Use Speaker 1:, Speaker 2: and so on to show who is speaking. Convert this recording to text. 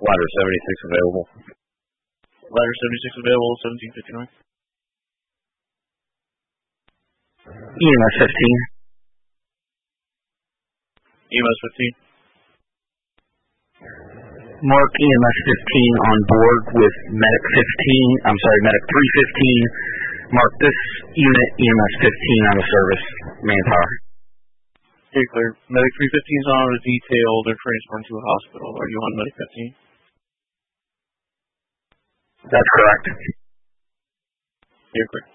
Speaker 1: Ladder 76 available.
Speaker 2: Ladder 76 available, 1759.
Speaker 3: EMS 15.
Speaker 2: EMS 15.
Speaker 3: Mark EMS 15 on board with Medic 315. Mark this unit EMS 15 out of service. Manpower.
Speaker 2: Okay, clear. Medic 315 is on a detail. They're transferring to a hospital. Are you on Medic 15?
Speaker 3: That's correct.
Speaker 2: You're clear.